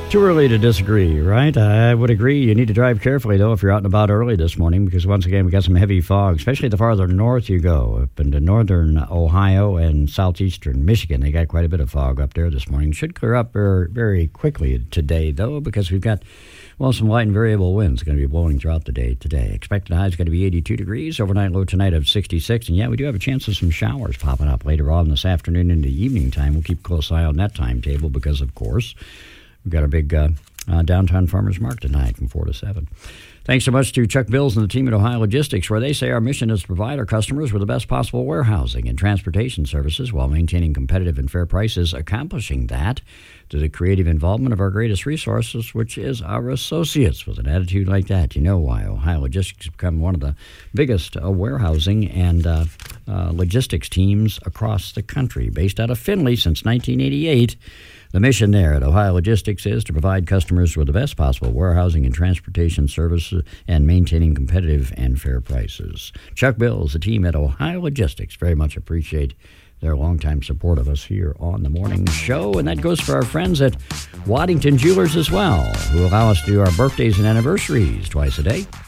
Too early to disagree, right? I would agree. You need to drive carefully, though, if you're out and about early this morning, because once again, we got some heavy fog, especially the farther north you go, up into northern Ohio and southeastern Michigan. They got quite a bit of fog up there this morning. Should clear up very, very quickly today, though, because we've got, well, some light and variable winds going to be blowing throughout the day today. Expected high is going to be 82 degrees, overnight low tonight of 66. And yeah, we do have a chance of some showers popping up later on this afternoon into evening time. We'll keep a close eye on that timetable because, of course, we've got a big downtown farmers market tonight from 4 to 7. Thanks so much to Chuck Bills and the team at Ohio Logistics, where they say our mission is to provide our customers with the best possible warehousing and transportation services while maintaining competitive and fair prices, accomplishing that through the creative involvement of our greatest resources, which is our associates. With an attitude like that, you know why Ohio Logistics has become one of the biggest warehousing and logistics teams across the country. Based out of Findlay since 1988, the mission there at Ohio Logistics is to provide customers with the best possible warehousing and transportation services and maintaining competitive and fair prices. Chuck Bills, the team at Ohio Logistics, very much appreciate their longtime support of us here on the morning show. And that goes for our friends at Waddington Jewelers as well, who allow us to do our birthdays and anniversaries twice a day.